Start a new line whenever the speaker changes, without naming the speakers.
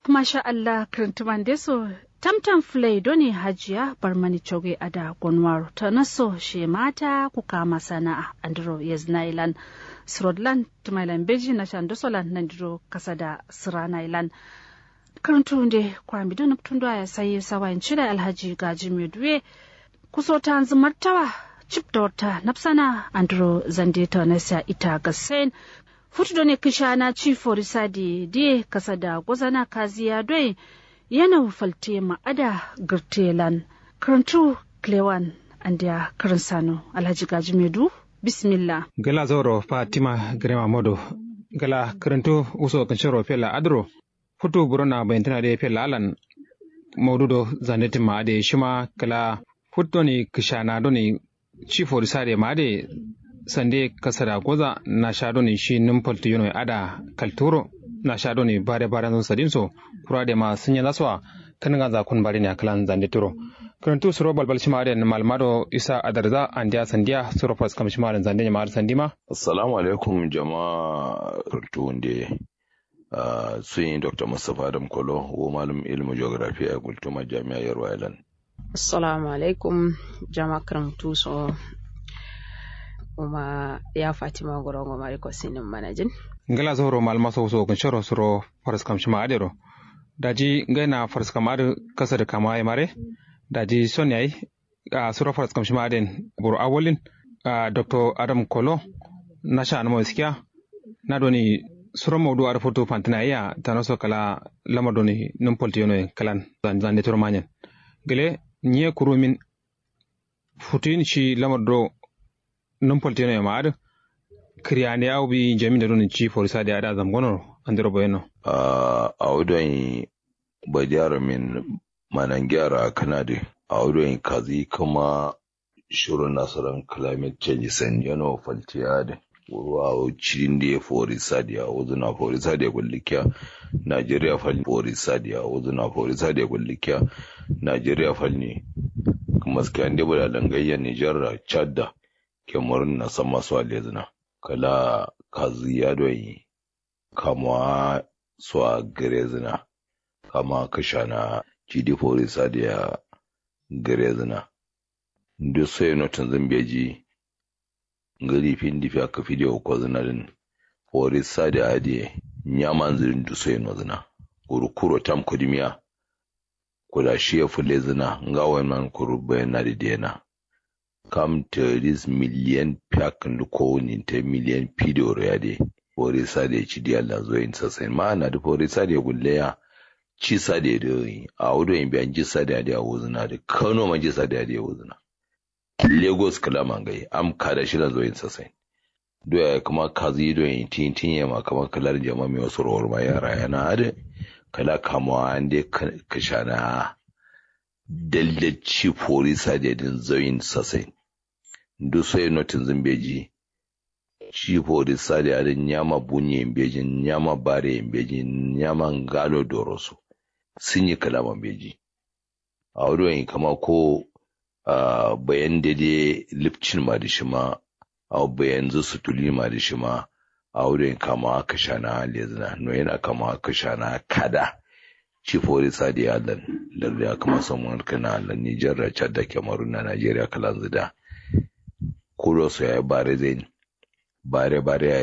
Masha Allah kirintuman deso tamtam flay doni hajiya barmani choge ada gonwaro ta naso she mata ku kama sana andro yeznailan srodlan tumailan beji na shandosolan nandiro kasada siranailan kirintunde kwami don tundo ya sai sawayin cire alhaji gaji medwe kuso ta martawa chip dorta napsana andro zandeta nasa ita gasen futu ne kishana chifo risadi die kasada gozana kaziya doi yana falte ma'ada girtelan karantu klewan andiya karansano alhaji gaji medu bismillah
gala zoro fatima grema modo gala karantu uso kanshoro fela adro futu burona bayantana de fela alan maududo zaneti ma'ade shima kala futu ne kishana doni chifo risadi ma'ade sande kasara goza na shado ne shi numfalti yono ada kalturo na shado ne bare bare non sadin so kura da ma sunya laswa kan ga za kun bare ne akalan zande turo karantu suro balbal shi mare malmado isa adarza andiya sandiya suro fas kam shi mare zande ne mare sandima
assalamu alaikum jama'a karantu wande sun Dr. Mustapha Adam Kolo wo malum ilmu geography a Gultuma Jami'a Yarwa Island
assalamu alaikum jama'a karantu so kuma ya Fatima Gorongo Mariko sinin manajin.
Ngala zoro malma so kun shoro suro faras kam shima adero. Daji ngaina faras kam adu kasa da kama mare. Daji son yayi suro faras kam shima aden buru awolin Dr. Adam Kolo nasha anmo iskiya na doni suro mawdu ar foto fantina ya tanoso kala lama doni num poltiyono kalan zan de tormanyen. Gele nye kurumin futin shi lama do non polteno e maade kriyane awbi jami da don ci for sade ada zamgono andiro boyeno
awdon bajaro min manangyara kanade awdon kazi kuma shuru nasaran climate change sen yano faltiade wa chinde for sade awduna for sade gullikia Nigeria fal for sade awduna for sade gullikia Nigeria fal ni kuma skande bula dangayyan Niger Chad Cameroon na san masu alezina kala kazi ya doyi kama suwa gerezina kama kasha na gd forisa da ya gerezina duk sai notin zambeji ngari fin difi aka fidiyo ko zinarin forisa da ade nyaman zirin duk sai no zina kurukuro tam kudimiya kula shi ya fule zina ngawen man kuru bayan na dena come to this million pack ko ni ta million video reade fori sade ci di Allah zo in sasen ma na da fori sade gulleya ci sade da a wudo in biyan ji sade da wuzuna da Kano ma ji sade da wuzuna Lagos kalama gai am kada shi da zo in sasen do ya kuma kazi do in tin ya ma kamar kalar jama'a mai wasu rawar ma yara yana da kala kama ande kashana dallaci fori sade din zo in sasen duk sai notin zimbeji shi fori sadi a din nyama bunye imbeji nyama bare imbeji nyama ngalo dorosu sun yi kalaman beji a wurin kama ko bayan dade lipcin ma da shi ma a bayan zusu tuli ma da shi ma a wurin kama aka shana lezina no yana kama aka shana kada shi fori sadi a lan lalle kama samun kana lan Nijar Chad da Cameroon na Nigeria kalan zida kuro su ya bare zai bare